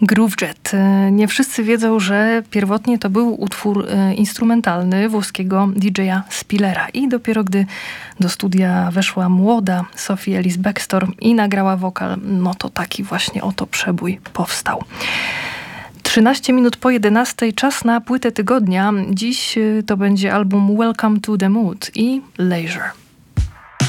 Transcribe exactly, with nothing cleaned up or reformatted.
Groove Jet. Nie wszyscy wiedzą, że pierwotnie to był utwór instrumentalny włoskiego D J a Spillera i dopiero gdy do studia weszła młoda Sophie Ellis Bextor i nagrała wokal, no to taki właśnie oto przebój powstał. trzynaście minut po jedenastej, czas na płytę tygodnia. Dziś to będzie album Welcome to the Mood i Leisure.